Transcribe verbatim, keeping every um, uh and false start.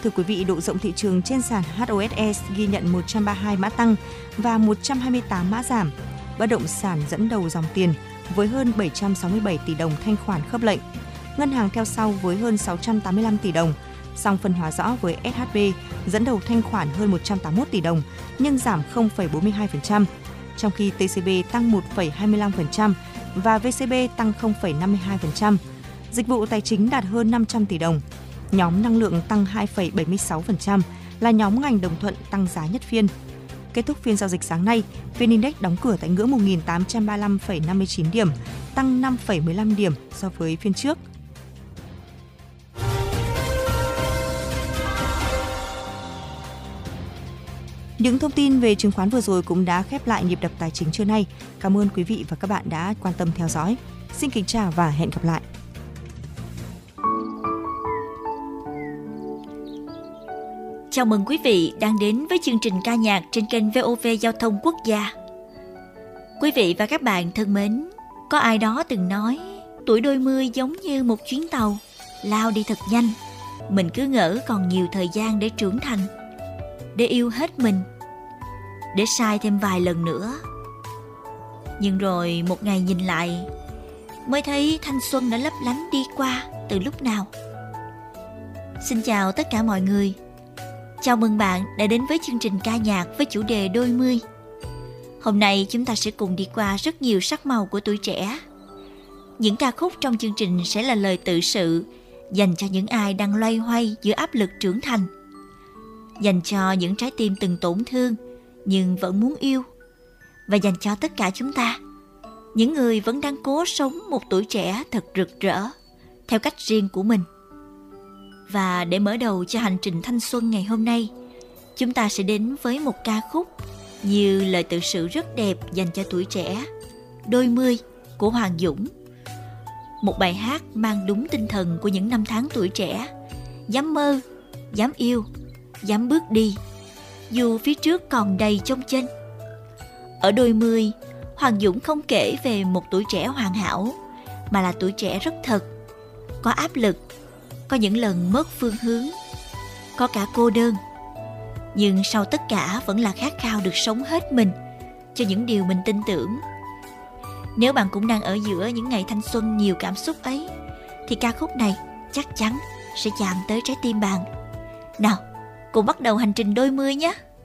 thưa quý vị, độ rộng thị trường trên sàn hát o ét e ghi nhận một trăm ba mươi hai mã tăng và một trăm hai mươi tám mã giảm. Bất động sản dẫn đầu dòng tiền với hơn bảy trăm sáu mươi bảy tỷ đồng thanh khoản khớp lệnh. Ngân hàng theo sau với hơn sáu trăm tám mươi lăm tỷ đồng. Song phân hóa rõ với ét hát bê dẫn đầu thanh khoản hơn một trăm tám mươi mốt tỷ đồng nhưng giảm không phẩy bốn mươi hai phần trăm, trong khi tê xê bê tăng một phẩy hai mươi lăm phần trăm và vê xê bê tăng không phẩy năm mươi hai phần trăm. Dịch vụ tài chính đạt hơn năm trăm tỷ đồng. Nhóm năng lượng tăng hai phẩy bảy mươi sáu phần trăm, là nhóm ngành đồng thuận tăng giá nhất phiên. Kết thúc phiên giao dịch sáng nay, vê en Index đóng cửa tại ngưỡng một nghìn tám trăm ba mươi lăm phẩy năm mươi chín điểm, tăng năm phẩy mười lăm điểm so với phiên trước. Những thông tin về chứng khoán vừa rồi cũng đã khép lại nhịp đập tài chính trưa nay. Cảm ơn quý vị và các bạn đã quan tâm theo dõi. Xin kính chào và hẹn gặp lại. Chào mừng quý vị đang đến với chương trình ca nhạc trên kênh vê o vê Giao thông Quốc gia. Quý vị và các bạn thân mến, có ai đó từng nói tuổi đôi mươi giống như một chuyến tàu lao đi thật nhanh. Mình cứ ngỡ còn nhiều thời gian để trưởng thành, để yêu hết mình, để sai thêm vài lần nữa. Nhưng rồi một ngày nhìn lại, mới thấy thanh xuân đã lấp lánh đi qua từ lúc nào. Xin chào tất cả mọi người. Chào mừng bạn đã đến với chương trình ca nhạc với chủ đề đôi mươi. Hôm nay chúng ta sẽ cùng đi qua rất nhiều sắc màu của tuổi trẻ. Những ca khúc trong chương trình sẽ là lời tự sự dành cho những ai đang loay hoay giữa áp lực trưởng thành, dành cho những trái tim từng tổn thương nhưng vẫn muốn yêu, và dành cho tất cả chúng ta, những người vẫn đang cố sống một tuổi trẻ thật rực rỡ theo cách riêng của mình. Và để mở đầu cho hành trình thanh xuân ngày hôm nay, chúng ta sẽ đến với một ca khúc như lời tự sự rất đẹp dành cho tuổi trẻ, Đôi mươi của Hoàng Dũng. Một bài hát mang đúng tinh thần của những năm tháng tuổi trẻ, dám mơ, dám yêu, dám bước đi, dù phía trước còn đầy chông chênh. Ở Đôi mươi, Hoàng Dũng không kể về một tuổi trẻ hoàn hảo, mà là tuổi trẻ rất thật, có áp lực, có những lần mất phương hướng, có cả cô đơn. Nhưng sau tất cả vẫn là khát khao được sống hết mình cho những điều mình tin tưởng. Nếu bạn cũng đang ở giữa những ngày thanh xuân nhiều cảm xúc ấy, thì ca khúc này chắc chắn sẽ chạm tới trái tim bạn. Nào, cùng bắt đầu hành trình đôi mươi nhé!